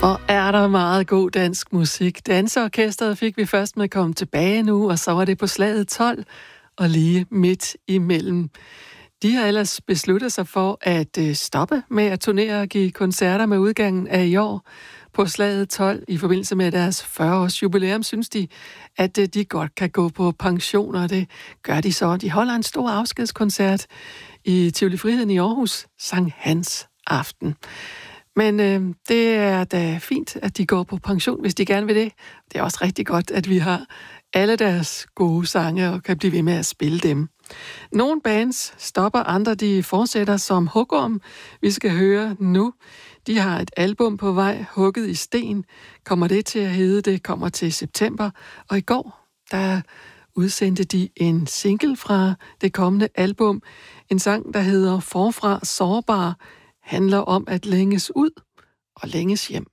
Og er der meget god dansk musik. Danseorkestret fik vi først med at komme tilbage nu, og så var det på slaget 12 og lige midt imellem. De har ellers besluttet sig for at stoppe med at turnere og give koncerter med udgangen af i år. På slaget 12 i forbindelse med deres 40-års jubilæum, synes de, at de godt kan gå på pension, og det gør de så. De holder en stor afskedskoncert i Tivoli Friheden i Aarhus, Sankt Hans aften. Men det er da fint, at de går på pension, hvis de gerne vil det. Det er også rigtig godt, at vi har alle deres gode sange og kan blive ved med at spille dem. Nogle bands stopper, andre de fortsætter som Hugorm. Vi skal høre nu. De har et album på vej, Hugget i sten. Kommer det til at hedde, det kommer til september. Og i går, der udsendte de en single fra det kommende album. En sang, der hedder Forfra sårbar, handler om at længes ud og længes hjem.